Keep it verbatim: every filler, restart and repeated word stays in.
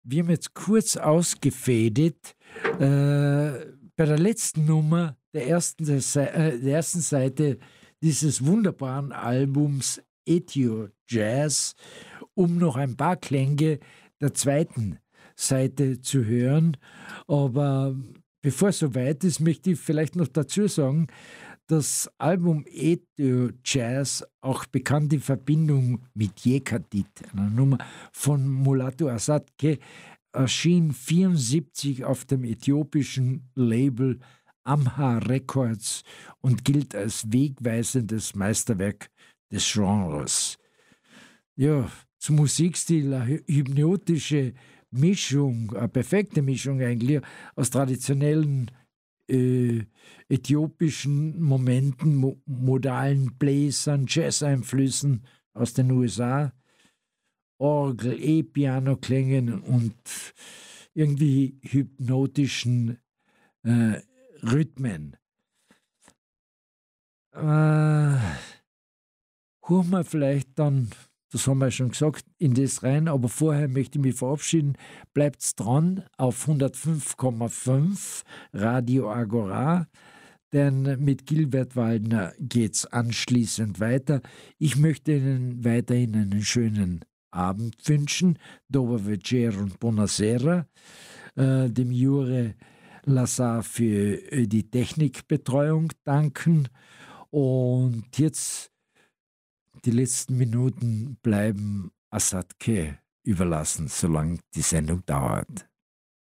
wir haben jetzt kurz ausgefädet äh, bei der letzten Nummer der ersten, äh, der ersten Seite dieses wunderbaren Albums Ethio Jazz, um noch ein paar Klänge der zweiten Seite zu hören. Aber bevor es soweit ist, möchte ich vielleicht noch dazu sagen, das Album Ethio Jazz, auch bekannt in Verbindung mit Yekadit, einer Nummer von Mulatu Asadke, erschien vierundsiebzig auf dem äthiopischen Label Amha Records und gilt als wegweisendes Meisterwerk des Genres. Ja, zum Musikstil eine hypnotische Mischung, eine perfekte Mischung eigentlich aus traditionellen äh, äthiopischen Momenten, mo modalen Bläsern, Jazz-Einflüssen aus den U S A, Orgel, E-Piano-Klängen und irgendwie hypnotischen äh, Rhythmen. Äh, hören wir vielleicht dann, das haben wir schon gesagt, in das rein, aber vorher möchte ich mich verabschieden. Bleibt's dran auf hundertfünf Komma fünf Radio Agora, denn mit Gilbert Waldner geht's anschließend weiter. Ich möchte Ihnen weiterhin einen schönen Abend wünschen. Dober večer und buonasera. Äh, dem Jure Lazar für die Technikbetreuung danken. Und jetzt die letzten Minuten bleiben Asadke überlassen, solange die Sendung dauert.